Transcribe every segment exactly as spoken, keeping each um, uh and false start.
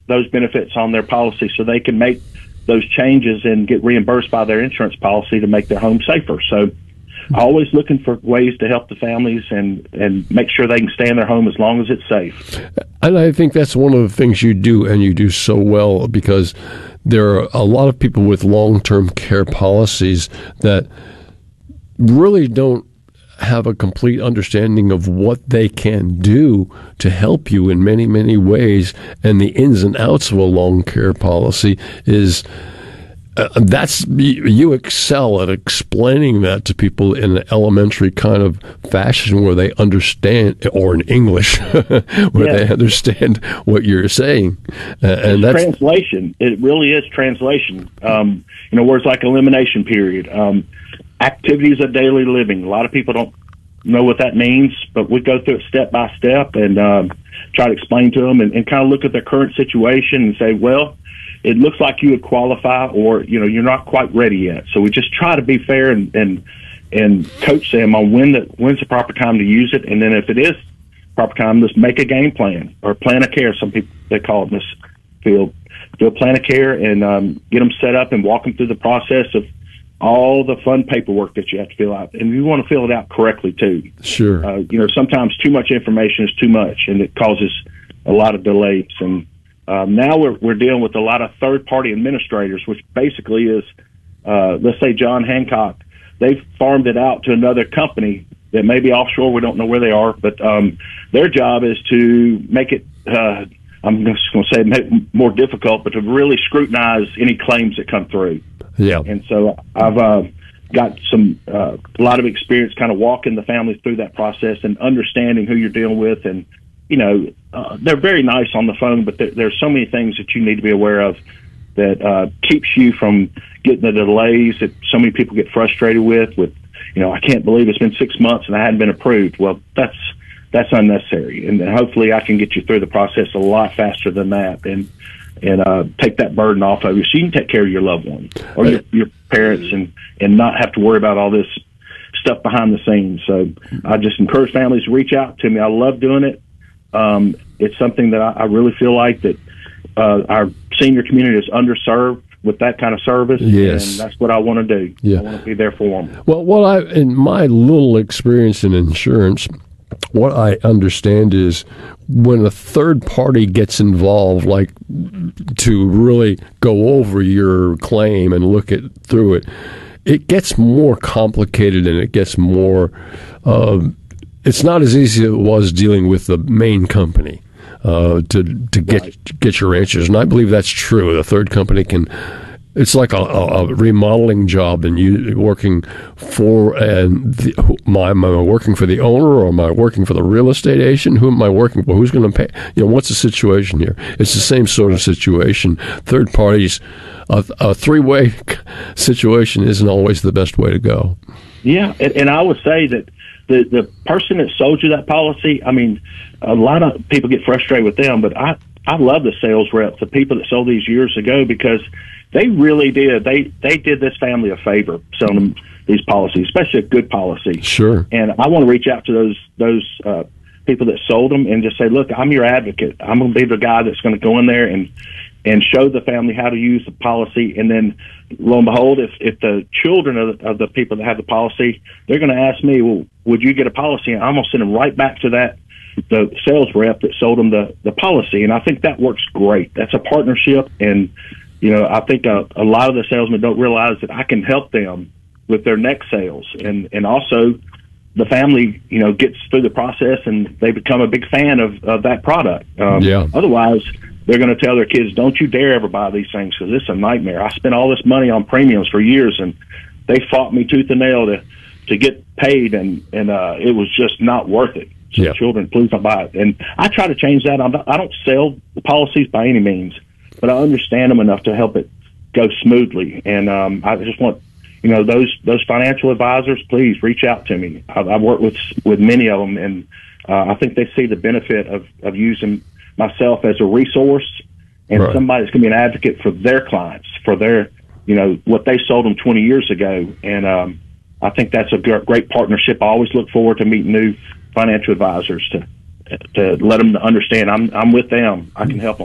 those benefits on their policy so they can make those changes and get reimbursed by their insurance policy to make their home safer. So always looking for ways to help the families and, and make sure they can stay in their home as long as it's safe. And I think that's one of the things you do, and you do so well, because there are a lot of people with long-term care policies that really don't have a complete understanding of what they can do to help you in many, many ways. And the ins and outs of a long care policy is uh, that's you excel at explaining that to people in an elementary kind of fashion where they understand, or in English, where yeah. they understand what you're saying. Uh, and that's translation. It really is translation. Um, you know, words like elimination period, um, activities of daily living. A lot of people don't know what that means, but we go through it step by step and um, try to explain to them and, and kind of look at their current situation and say, well, it looks like you would qualify, or, you know, you're not quite ready yet. So we just try to be fair and and, and coach them on when the when's the proper time to use it. And then if it is proper time, let's make a game plan or plan of care. Some people, they call it in this field, do a plan of care and um, get them set up and walk them through the process of all the fun paperwork that you have to fill out. And you want to fill it out correctly, too. Sure. Uh, you know, sometimes too much information is too much, and it causes a lot of delays. And um, now we're, we're dealing with a lot of third-party administrators, which basically is, uh, let's say John Hancock. They've farmed it out to another company that may be offshore. We don't know where they are. But um, their job is to make it, uh, I'm just going to say, make it more difficult, but to really scrutinize any claims that come through. Yeah. And so I've uh, got some uh, a lot of experience kind of walking the families through that process and understanding who you're dealing with. And, you know, uh, they're very nice on the phone, but there, there's so many things that you need to be aware of that uh, keeps you from getting the delays that so many people get frustrated with, with, you know, I can't believe it's been six months and I hadn't been approved. Well, that's that's unnecessary. And hopefully I can get you through the process a lot faster than that. And and uh, take that burden off of you so you can take care of your loved ones or your, your parents and, and not have to worry about all this stuff behind the scenes. So I just encourage families to reach out to me. I love doing it. Um, it's something that I, I really feel like that uh, our senior community is underserved with that kind of service. Yes. And that's what I want to do. Yeah. I want to be there for them. Well, what I, in my little experience in insurance, what I understand is when a third party gets involved, like to really go over your claim and look at through it, it gets more complicated and it gets more, uh, it's not as easy as it was dealing with the main company uh, to to get right. get your answers. And I believe that's true. The third company can, it's like a, a remodeling job, and you working for and the, am, I, am I working for the owner, or am I working for the real estate agent? Who am I working for? Who's going to pay? You know, what's the situation here? It's the same sort of situation. Third parties, a, a three-way situation isn't always the best way to go. Yeah, and, and I would say that the the person that sold you that policy, I mean, a lot of people get frustrated with them, but I I love the sales reps, the people that sold these years ago, because they really did. They they did this family a favor selling them these policies, especially a good policy. Sure. And I want to reach out to those those uh, people that sold them and just say, look, I'm your advocate. I'm going to be the guy that's going to go in there and and show the family how to use the policy. And then, lo and behold, if if the children of the, of the people that have the policy, they're going to ask me, well, would you get a policy? And I'm going to send them right back to that the sales rep that sold them the the policy. And I think that works great. That's a partnership. And you know, I think a, a lot of the salesmen don't realize that I can help them with their next sales. And, and also the family, you know, gets through the process and they become a big fan of, of that product. Um, yeah. Otherwise, they're going to tell their kids, don't you dare ever buy these things because it's a nightmare. I spent all this money on premiums for years, and they fought me tooth and nail to, to get paid, and, and uh, it was just not worth it. So yeah. Children, please don't buy it. And I try to change that. I'm not, I don't sell the policies by any means, but I understand them enough to help it go smoothly. And um, I just want, you know, those those financial advisors, please reach out to me. I've, I've worked with with many of them, and uh, I think they see the benefit of, of using myself as a resource and right. somebody that's going to be an advocate for their clients, for their, you know, what they sold them twenty years ago. And um, I think that's a great partnership. I always look forward to meeting new financial advisors to to let them understand I'm I'm with them. I can help them.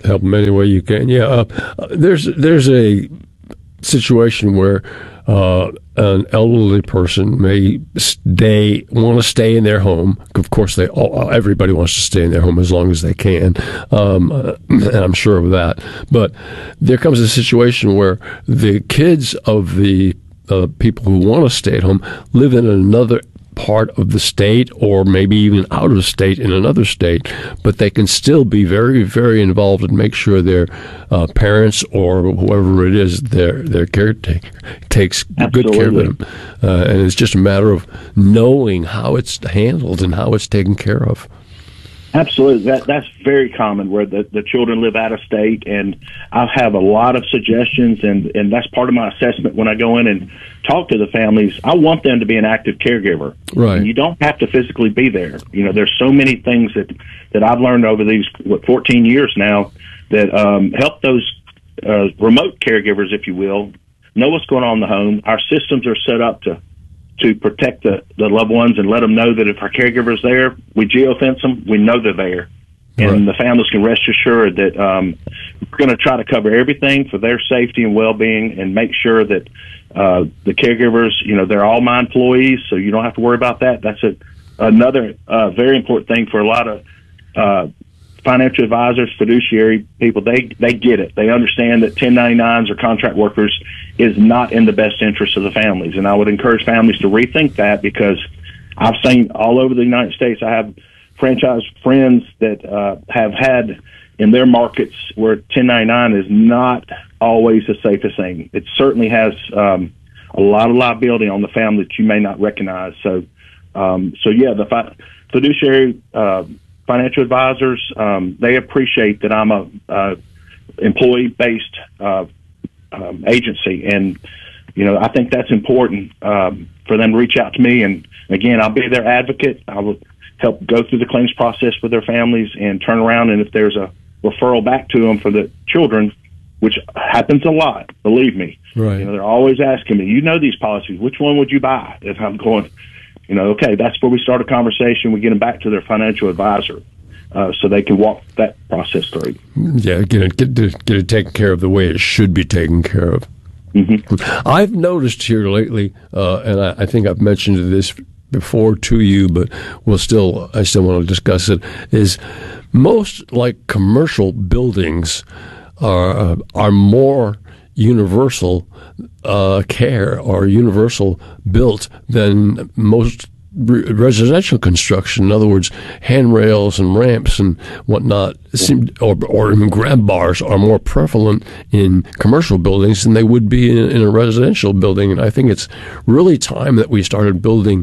help them any way you can. Yeah, uh, there's there's a situation where uh, an elderly person may stay want to stay in their home. Of course, they all, everybody wants to stay in their home as long as they can, um, and I'm sure of that. But there comes a situation where the kids of the uh, people who want to stay at home live in another part of the state, or maybe even out of state in another state, but they can still be very, very involved and make sure their uh, parents or whoever it is, their their caretaker takes Absolutely. good care of them. Uh, and it's just a matter of knowing how it's handled and how it's taken care of. Absolutely. That that's very common where the, the children live out of state, and I have a lot of suggestions, and, and that's part of my assessment when I go in and talk to the families. I want them to be an active caregiver. Right. And you don't have to physically be there. You know, there's so many things that, that I've learned over these, what, fourteen years now that um, help those uh, remote caregivers, if you will, know what's going on in the home. Our systems are set up to to protect the, the loved ones and let them know that if our caregiver's there, we geofence them, we know they're there. And right. the families can rest assured that um, we're going to try to cover everything for their safety and well-being and make sure that uh, the caregivers, you know, they're all my employees, so you don't have to worry about that. That's a, another uh, very important thing for a lot of uh, financial advisors, fiduciary people. They, they get it. They understand that ten ninety-nines or contract workers is not in the best interest of the families. And I would encourage families to rethink that, because I've seen all over the United States, I have franchise friends that uh, have had in their markets where ten ninety-nine is not always the safest thing. It certainly has um, a lot of liability on the family that you may not recognize. So, um, so yeah, the fi- fiduciary uh, financial advisors, um, they appreciate that I'm a uh, employee-based uh, um, agency, and you know, I think that's important um, for them to reach out to me. And again, I'll be their advocate. I will help go through the claims process with their families and turn around. And if there's a referral back to them for the children, which happens a lot, believe me, right. you know, they're always asking me, you know, these policies, which one would you buy? If I'm going, you know, okay, that's where we start a conversation. We get them back to their financial advisor uh, so they can walk that process through. Yeah, get it, get, it, get it taken care of the way it should be taken care of. Mm-hmm. I've noticed here lately, uh, and I, I think I've mentioned this before to you, but we'll still, I still want to discuss it, is most like commercial buildings are uh, are more universal uh, care or universal built than most re- residential construction. In other words, handrails and ramps and whatnot, seem, or, or even grab bars are more prevalent in commercial buildings than they would be in, in a residential building. And I think it's really time that we started building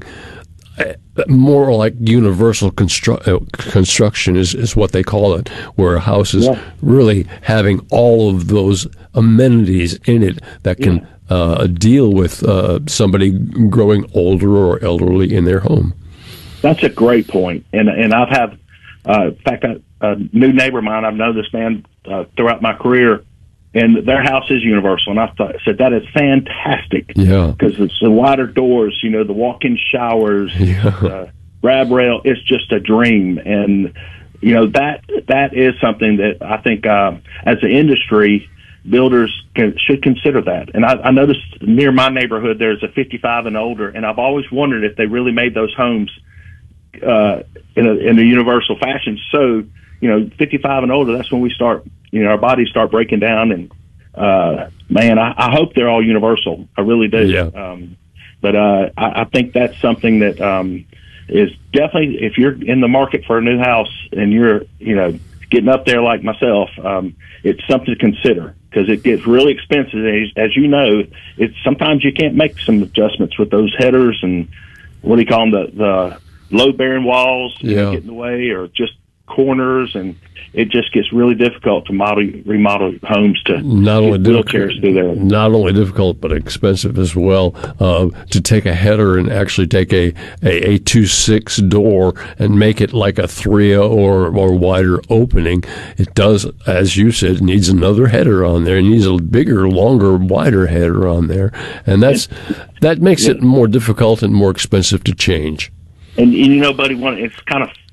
more like universal constru- uh, construction is, is what they call it, where a house is yeah. really having all of those amenities in it that can yeah. uh, deal with uh, somebody growing older or elderly in their home. That's a great point. And and I've had, uh, in fact, a, a new neighbor of mine, I've known this man uh, throughout my career, and their house is universal. And I thought, said, that is fantastic. Yeah. Because it's the wider doors, you know, the walk-in showers, yeah. uh, grab rail. It's just a dream. And, you know, that that is something that I think uh, as an industry, builders can, should consider that. And I, I noticed near my neighborhood, there's a fifty-five and older, and I've always wondered if they really made those homes uh, in, a, in a universal fashion. So, you know, fifty-five and older, that's when we start, you know, our bodies start breaking down. And, uh, man, I, I hope they're all universal. I really do. Yeah. Um, but uh, I, I think that's something that um, is definitely, if you're in the market for a new house and you're, you know, getting up there like myself, um, it's something to consider, because it gets really expensive. As, as you know, it's sometimes you can't make some adjustments with those headers and what do you call them, the, the load-bearing walls yeah. get in the way, or just corners, and it just gets really difficult to model remodel homes to not only wheelchairs through there. Not only difficult, but expensive as well. Uh, to take a header and actually take a a, a two six door and make it like a three or or wider opening, it does, as you said, needs another header on there. It needs a bigger, longer, wider header on there, and that's that makes yeah. it more difficult and more expensive to change. And, and you know, buddy, one it's kind of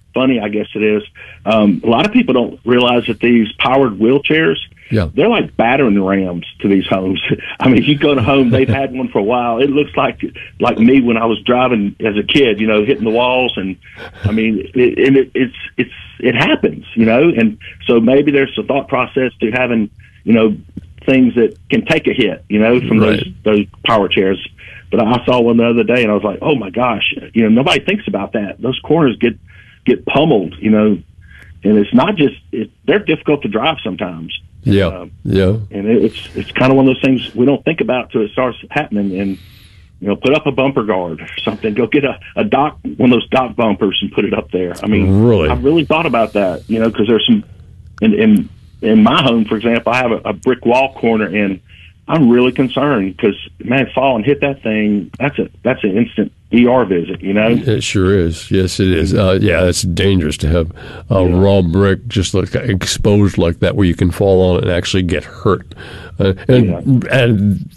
funny, I guess it is. Um, a lot of people don't realize that these powered wheelchairs, yeah. they're like battering rams to these homes. I mean, if you go to home, they've had one for a while. It looks like like me when I was driving as a kid, you know, hitting the walls. And I mean, it, and it, it's it's it happens, you know. And so maybe there's a thought process to having, you know, things that can take a hit, you know, from right. those those power chairs. But I saw one the other day, and I was like, oh my gosh, you know, nobody thinks about that. Those corners get get pummeled, you know, and it's not just it, they're difficult to drive sometimes. Yeah, uh, yeah, and it, it's it's kind of one of those things we don't think about till it starts happening. And you know, put up a bumper guard or something. Go get a, a dock, one of those dock bumpers, and put it up there. I mean, really, I really thought about that, you know, because there's some in in in my home, for example, I have a, a brick wall corner, and I'm really concerned because, man, fall and hit that thing, that's a that's an instant E R visit, you know? It sure is. Yes, it is. Uh, yeah, it's dangerous to have a yeah. raw brick just like exposed like that where you can fall on it and actually get hurt. Uh, and, yeah. and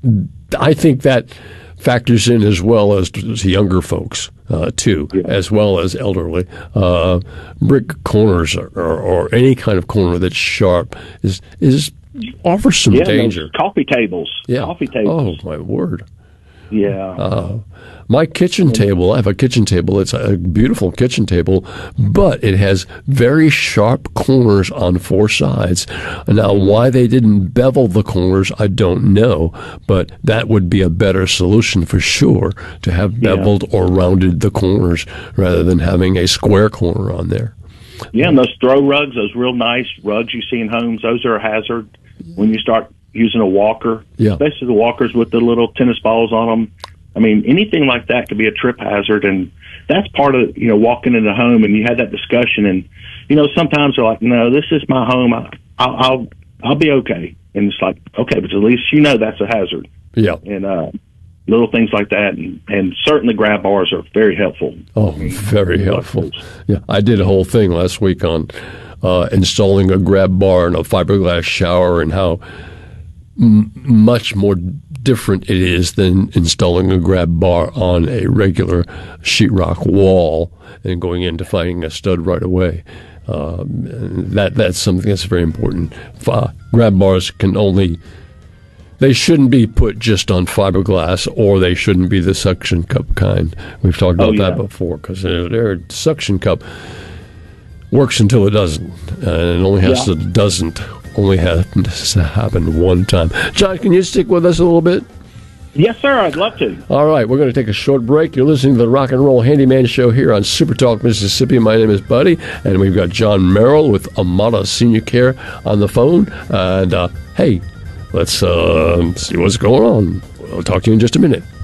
I think that factors in as well as, as younger folks, uh, too, yeah. as well as elderly. Uh, brick corners or, or, or any kind of corner that's sharp is is offers some yeah, danger. Coffee tables. Yeah. Coffee tables. Oh, my word. Yeah. Uh, my kitchen table, I have a kitchen table. It's a beautiful kitchen table, but it has very sharp corners on four sides. Now, why they didn't bevel the corners, I don't know, but that would be a better solution for sure, to have beveled yeah. or rounded the corners rather than having a square corner on there. Yeah, and those throw rugs, those real nice rugs you see in homes, those are a hazard when you start using a walker, yeah. especially the walkers with the little tennis balls on them. I mean, anything like that could be a trip hazard, and that's part of, you know, walking into a home, and you had that discussion, and, you know, sometimes they're like, no, this is my home, I, I'll, I'll, I'll be okay. And it's like, okay, but at least you know that's a hazard. Yeah. And, uh, little things like that, and, and certainly grab bars are very helpful. Oh, I mean, very helpful. Yeah, I did a whole thing last week on uh, installing a grab bar and a fiberglass shower, and how m- much more different it is than installing a grab bar on a regular sheetrock wall and going in to finding a stud right away. Uh, that that's something that's very important. Uh, grab bars can only They shouldn't be put just on fiberglass, or they shouldn't be the suction cup kind. We've talked about oh, yeah. that before, because their suction cup works until it doesn't, and it only has yeah. to doesn't only happens to happen one time. John, can you stick with us a little bit? Yes, sir. I'd love to. All right, we're going to take a short break. You're listening to the Rock and Roll Handyman Show here on Super Talk Mississippi. My name is Buddy, and we've got John Merrill with Amada Senior Care on the phone. And uh, hey. Let's uh, see what's going on. I'll talk to you in just a minute.